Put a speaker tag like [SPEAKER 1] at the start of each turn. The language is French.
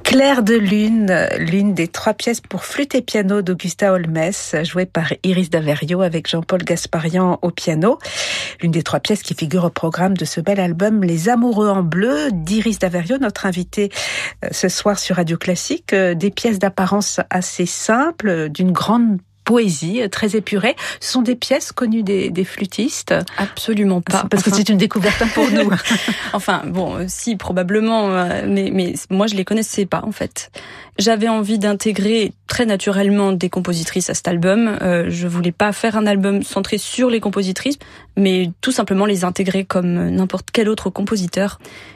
[SPEAKER 1] Clair de lune, l'une des 3 pièces pour flûte et piano d'Augusta Holmès, jouée par Iris d'Averio avec Jean-Paul Gasparian au piano. L'une des 3 pièces qui figurent au programme de ce bel album Les Amoureux en bleu d'Iris d'Averio, notre invitée ce soir sur Radio Classique. Des pièces d'apparence assez simples, d'une grande poésie, très épurée. Ce sont des pièces connues des flûtistes?
[SPEAKER 2] Absolument pas.
[SPEAKER 1] Parce que c'est une découverte pour nous.
[SPEAKER 2] Enfin, bon, si, probablement, mais moi, je les connaissais pas, en fait. J'avais envie d'intégrer très naturellement des compositrices à cet album. Je voulais pas faire un album centré sur les compositrices, mais tout simplement les intégrer comme n'importe quel autre compositeur.